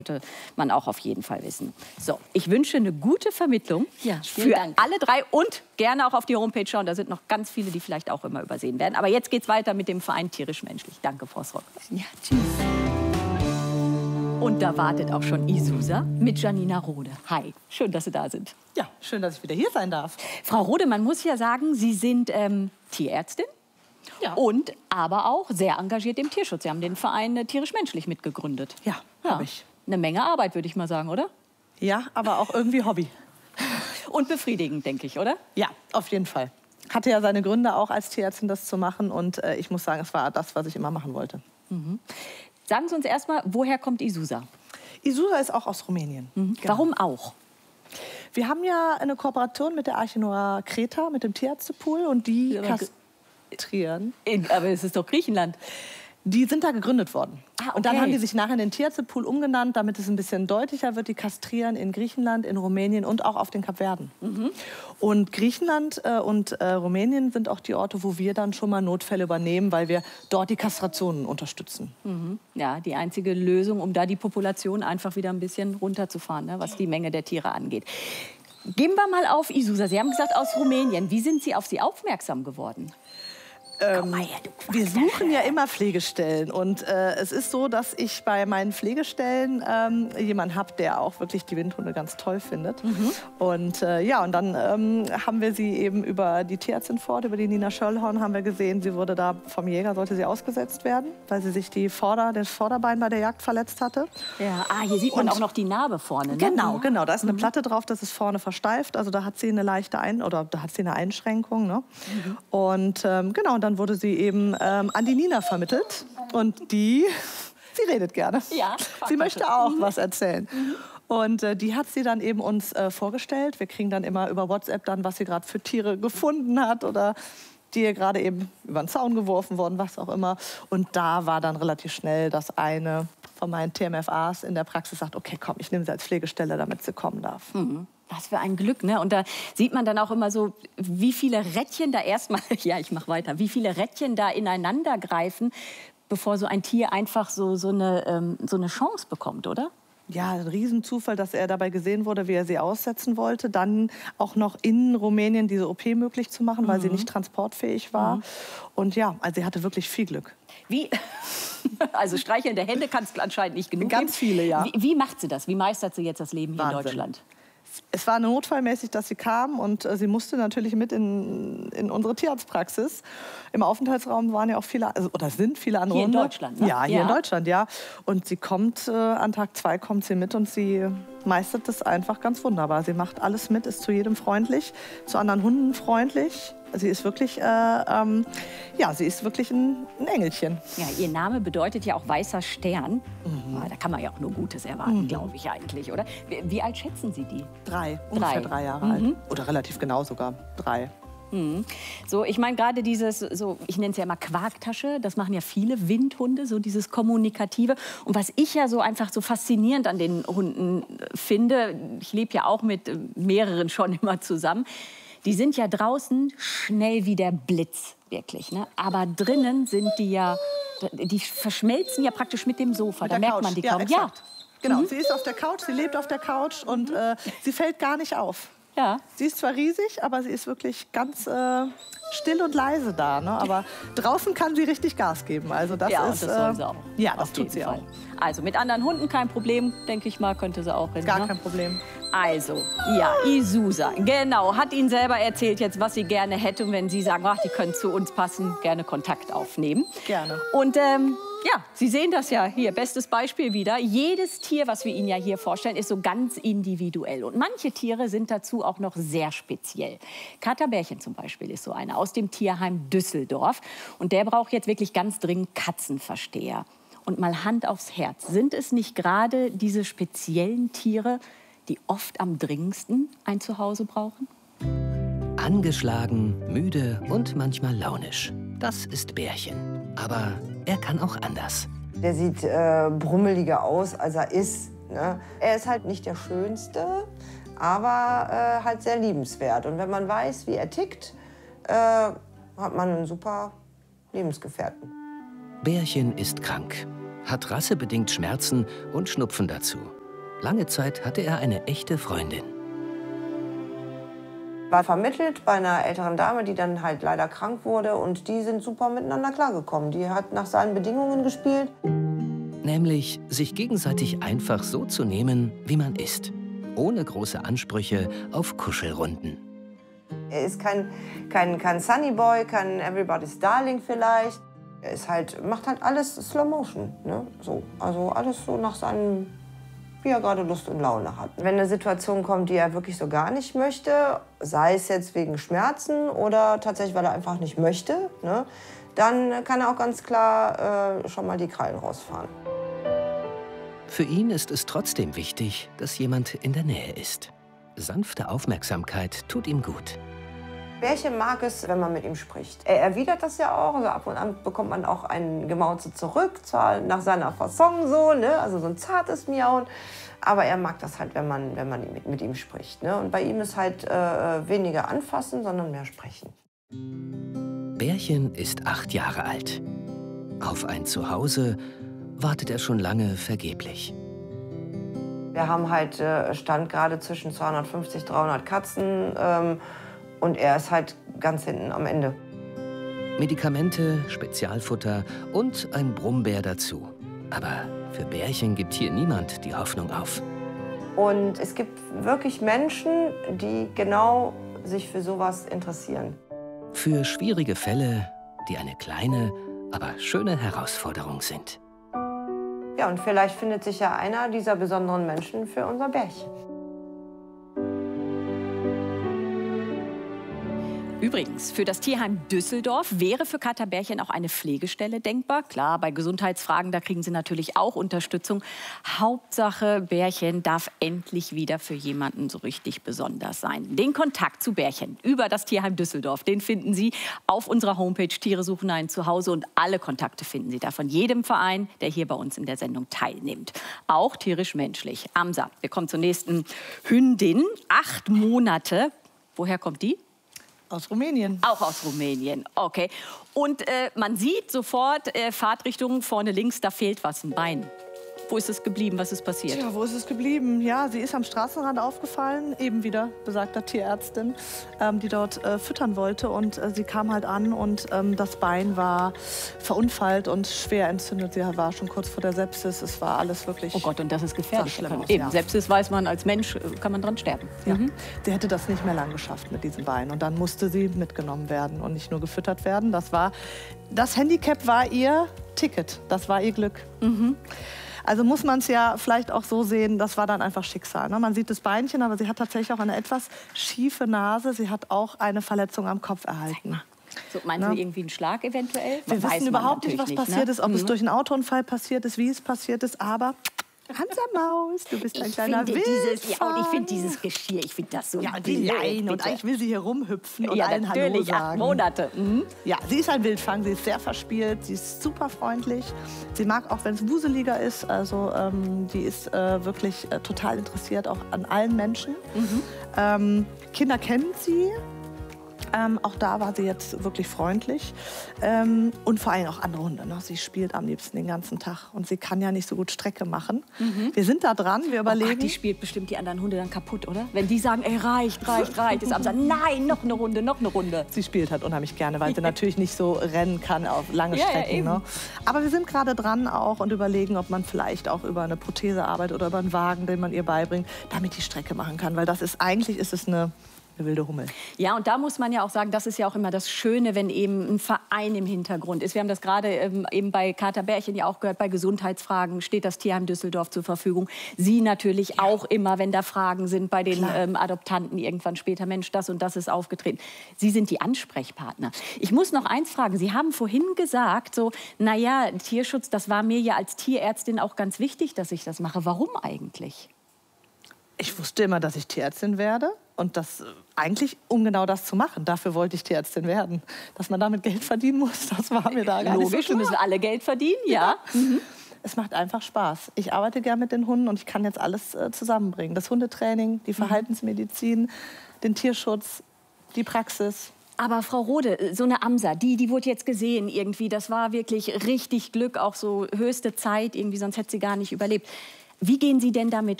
sollte man auch auf jeden Fall wissen. So, ich wünsche eine gute Vermittlung für alle drei und gerne auch auf die Homepage schauen. Da sind noch ganz viele, die vielleicht auch immer übersehen werden. Aber jetzt geht's weiter mit dem Verein Tierisch-Menschlich. Danke, Frau Srock. Ja, tschüss. Und da wartet auch schon Isusa mit Janina Rode. Hi, schön, dass Sie da sind. Ja, schön, dass ich wieder hier sein darf. Frau Rode, man muss ja sagen, Sie sind Tierärztin. Ja. Und aber auch sehr engagiert im Tierschutz. Sie haben den Verein Tierisch-Menschlich mitgegründet. Ja, habe ich. Eine Menge Arbeit, würde ich mal sagen, oder? Ja, aber auch irgendwie Hobby. Und befriedigend, denke ich, oder? Ja, auf jeden Fall. Hatte ja seine Gründe auch als Tierärztin, das zu machen. Und ich muss sagen, es war das, was ich immer machen wollte. Mhm. Sagen Sie uns erstmal, woher kommt Isusa? Isusa ist auch aus Rumänien. Mhm. Genau. Warum auch? Wir haben ja eine Kooperation mit der Arche Noah Kreta, mit dem Tierärztepool. Und die kastrieren. Aber es ist doch Griechenland. Die sind da gegründet worden. Ah, okay. Und dann haben die sich nachher in den Tierärztepool umgenannt, damit es ein bisschen deutlicher wird. Die kastrieren in Griechenland, in Rumänien und auch auf den Kapverden. Mhm. Und Griechenland und Rumänien sind auch die Orte, wo wir dann schon mal Notfälle übernehmen, weil wir dort die Kastrationen unterstützen. Mhm. Ja, die einzige Lösung, um da die Population einfach wieder ein bisschen runterzufahren, ne, was die Menge der Tiere angeht. Gehen wir mal auf Isusa. Sie haben gesagt, aus Rumänien. Wie sind Sie auf Sie aufmerksam geworden? Komm mal her, wir suchen ja immer Pflegestellen. Und es ist so, dass ich bei meinen Pflegestellen jemanden habe, der auch wirklich die Windhunde ganz toll findet. Mhm. Und ja, und dann haben wir sie eben über die Tierärztin fort, über die Nina Schöllhorn, haben wir gesehen, sie wurde da vom Jäger, sollte sie ausgesetzt werden, weil sie sich das Vorderbein bei der Jagd verletzt hatte. Ja, hier sieht man auch noch die Narbe vorne. Ne? Genau, genau. Da ist eine Platte drauf, das ist vorne versteift. Also da hat sie eine leichte Einschränkung. Ne? Mhm. Und genau, und dann wurde sie eben an die Nina vermittelt. Und sie redet gerne. Ja, sie möchte auch was erzählen. Mhm. Und die hat sie dann eben uns vorgestellt. Wir kriegen dann immer über WhatsApp dann, was sie gerade für Tiere gefunden hat oder die ihr gerade eben über den Zaun geworfen worden, was auch immer. Und da war dann relativ schnell, dass eine von meinen TMFAs in der Praxis sagt, okay, komm, ich nehme sie als Pflegestelle, damit sie kommen darf. Mhm. Was für ein Glück, ne? Und da sieht man dann auch immer so, wie viele Rädchen da erstmal, ja, ich mache weiter, wie viele Rädchen da ineinander greifen, bevor so ein Tier einfach so eine Chance bekommt, oder? Ja, ein Riesenzufall, dass er dabei gesehen wurde, wie er sie aussetzen wollte. Dann auch noch in Rumänien diese OP möglich zu machen, weil sie nicht transportfähig war. Mhm. Und ja, also sie hatte wirklich viel Glück. Wie? Also streichelnde Hände kann es anscheinend nicht genug Ganz viele, ja. Wie macht sie das? Wie meistert sie jetzt das Leben hier in Deutschland? Es war notfallmäßig, dass sie kam und sie musste natürlich mit in unsere Tierarztpraxis. Im Aufenthaltsraum waren ja auch viele, oder sind viele andere Hunde. Hier in Deutschland, ne? Ja, hier in Deutschland, ja. Und sie kommt, an Tag 2 kommt sie mit und sie meistert das einfach ganz wunderbar. Sie macht alles mit, ist zu jedem freundlich, zu anderen Hunden freundlich. Sie ist wirklich, ja, sie ist wirklich ein Engelchen. Ja, ihr Name bedeutet ja auch weißer Stern. Mhm. Da kann man ja auch nur Gutes erwarten, glaube ich eigentlich, oder? Wie alt schätzen Sie die? Ungefähr 3 Jahre alt. Oder relativ genau sogar 3. Mhm. So, ich meine gerade dieses, so, ich nenne es ja immer Quarktasche, das machen ja viele Windhunde, so dieses Kommunikative. Und was ich ja so einfach so faszinierend an den Hunden finde, ich lebe ja auch mit mehreren schon immer zusammen, die sind ja draußen schnell wie der Blitz, wirklich. Ne? Aber drinnen sind die ja, die verschmelzen ja praktisch mit dem Sofa. Da merkt man die kaum. Ja, genau. Sie ist auf der Couch, sie lebt auf der Couch und sie fällt gar nicht auf. Ja. Sie ist zwar riesig, aber sie ist wirklich ganz still und leise da. Ne? Aber draußen kann sie richtig Gas geben. Also das ist, das soll sie auch. Ja, das tut sie auch. Also mit anderen Hunden kein Problem, denke ich mal, könnte sie auch hin. Gar kein Problem. Also, ja, Isusa, genau, hat Ihnen selber erzählt jetzt, was sie gerne hätte. Und wenn Sie sagen, ach, die können zu uns passen, gerne Kontakt aufnehmen. Gerne. Und ja, Sie sehen das ja hier, bestes Beispiel wieder. Jedes Tier, was wir Ihnen ja hier vorstellen, ist so ganz individuell. Und manche Tiere sind dazu auch noch sehr speziell. Kater Bärchen zum Beispiel ist so einer aus dem Tierheim Düsseldorf. Und der braucht jetzt wirklich ganz dringend Katzenversteher. Und mal Hand aufs Herz, sind es nicht gerade diese speziellen Tiere, die oft am dringendsten ein Zuhause brauchen? Angeschlagen, müde und manchmal launisch. Das ist Bärchen. Aber er kann auch anders. Der sieht brummeliger aus, als er ist. Ne? Er ist halt nicht der Schönste, aber halt sehr liebenswert. Und wenn man weiß, wie er tickt, hat man einen super Lebensgefährten. Bärchen ist krank. hat rassebedingt Schmerzen und Schnupfen dazu. Lange Zeit hatte er eine echte Freundin. War vermittelt bei einer älteren Dame, die dann halt leider krank wurde. Und die sind super miteinander klargekommen. Die hat nach seinen Bedingungen gespielt. Nämlich sich gegenseitig einfach so zu nehmen, wie man ist. Ohne große Ansprüche auf Kuschelrunden. Er ist kein Sunny Boy, kein Everybody's Darling vielleicht. Er ist halt, macht halt alles Slow Motion. Ne? So, also alles so nach seinem, wie er gerade Lust und Laune hat. Wenn eine Situation kommt, die er wirklich so gar nicht möchte, sei es jetzt wegen Schmerzen oder tatsächlich, weil er einfach nicht möchte, ne, dann kann er auch ganz klar schon mal die Krallen rausfahren. Für ihn ist es trotzdem wichtig, dass jemand in der Nähe ist. Sanfte Aufmerksamkeit tut ihm gut. Bärchen mag es, wenn man mit ihm spricht. Er erwidert das ja auch. Also ab und an bekommt man auch ein Gemauze zurück, zwar nach seiner Fasson so, ne? Also so ein zartes Miauen. Aber er mag das halt, wenn man mit ihm spricht. Ne? Und bei ihm ist halt weniger anfassen, sondern mehr sprechen. Bärchen ist 8 Jahre alt. Auf ein Zuhause wartet er schon lange vergeblich. Wir haben halt Stand gerade zwischen 250, 300 Katzen. Und er ist halt ganz hinten am Ende. Medikamente, Spezialfutter und ein Brummbär dazu. Aber für Bärchen gibt hier niemand die Hoffnung auf. Und es gibt wirklich Menschen, die genau sich für sowas interessieren. Für schwierige Fälle, die eine kleine, aber schöne Herausforderung sind. Ja, und vielleicht findet sich ja einer dieser besonderen Menschen für unser Bärchen. Übrigens, für das Tierheim Düsseldorf wäre für Kater Bärchen auch eine Pflegestelle denkbar. Klar, bei Gesundheitsfragen, da kriegen sie natürlich auch Unterstützung. Hauptsache, Bärchen darf endlich wieder für jemanden so richtig besonders sein. Den Kontakt zu Bärchen über das Tierheim Düsseldorf, den finden Sie auf unserer Homepage Tiere suchen ein Zuhause. Und alle Kontakte finden Sie da von jedem Verein, der hier bei uns in der Sendung teilnimmt. Auch tierisch-menschlich. Amsa, wir kommen zur nächsten Hündin. 8 Monate. Woher kommt die? Aus Rumänien. Auch aus Rumänien, okay. Und man sieht sofort, Fahrtrichtung vorne links, da fehlt was, ein Bein. Wo ist es geblieben? Was ist passiert? Ja, wo ist es geblieben? Ja, sie ist am Straßenrand aufgefallen, eben wieder besagter Tierärztin, die dort füttern wollte. Und sie kam halt an und das Bein war verunfallt und schwer entzündet. Sie war schon kurz vor der Sepsis. Es war alles wirklich... Oh Gott, und das ist gefährlich. Schlimm aus, Eben, ja. Sepsis weiß man, als Mensch kann man dran sterben. Ja. Sie hätte das nicht mehr lang geschafft mit diesem Bein. Und dann musste sie mitgenommen werden und nicht nur gefüttert werden. Das Handicap war ihr Ticket, das war ihr Glück. Also muss man es ja vielleicht auch so sehen, das war dann einfach Schicksal. Ne? Man sieht das Beinchen, aber sie hat tatsächlich auch eine etwas schiefe Nase. Sie hat auch eine Verletzung am Kopf erhalten. So, meinen Sie irgendwie einen Schlag eventuell? Wir wissen überhaupt nicht, was passiert ist, ob es durch einen Autounfall passiert ist, wie es passiert ist, aber... Hansa Maus, du bist ein kleiner Wildfang. Und ich finde dieses Geschirr, ich finde das so. Ja, und die Leine. Und eigentlich will sie hier rumhüpfen und ja, allen Hallo natürlich, sagen. 8 Monate. Ja, sie ist ein Wildfang, sie ist sehr verspielt, sie ist super freundlich. Sie mag auch, wenn es wuseliger ist. Also die ist wirklich total interessiert auch an allen Menschen. Kinder kennen sie. Auch da war sie jetzt wirklich freundlich. Und vor allem auch andere Hunde. Ne? Sie spielt am liebsten den ganzen Tag. Und sie kann ja nicht so gut Strecke machen. Wir sind da dran, wir überlegen. Oh Gott, die spielt bestimmt die anderen Hunde dann kaputt, oder? Wenn die sagen, ey, reicht. Ist Amsa, nein, noch eine Runde. Sie spielt halt unheimlich gerne, weil sie natürlich nicht so rennen kann auf lange Strecken. Ne? Aber wir sind gerade dran auch und überlegen, ob man vielleicht auch über eine Prothese arbeitet oder über einen Wagen, den man ihr beibringt, damit die Strecke machen kann. Weil eigentlich ist es eine wilde Hummel. Ja, und da muss man ja auch sagen, das ist ja auch immer das Schöne, wenn eben ein Verein im Hintergrund ist. Wir haben das gerade eben bei Kater Bärchen ja auch gehört, bei Gesundheitsfragen steht das Tierheim Düsseldorf zur Verfügung. Sie natürlich auch immer, wenn da Fragen sind bei den Adoptanten irgendwann später, Mensch, das und das ist aufgetreten. Sie sind die Ansprechpartner. Ich muss noch eins fragen, Sie haben vorhin gesagt, so, naja, Tierschutz, das war mir ja als Tierärztin auch ganz wichtig, dass ich das mache. Warum eigentlich? Ich wusste immer, dass ich Tierärztin werde. Und das eigentlich, um genau das zu machen. Dafür wollte ich Tierärztin werden. Dass man damit Geld verdienen muss, das war mir da gar nicht so Logisch, wir müssen alle Geld verdienen, ja. Es macht einfach Spaß. Ich arbeite gern mit den Hunden und ich kann jetzt alles zusammenbringen. Das Hundetraining, die Verhaltensmedizin, den Tierschutz, die Praxis. Aber Frau Rode, so eine Amsa, die wurde jetzt gesehen irgendwie, das war wirklich richtig Glück, auch so höchste Zeit irgendwie, sonst hätte sie gar nicht überlebt. Wie gehen Sie denn damit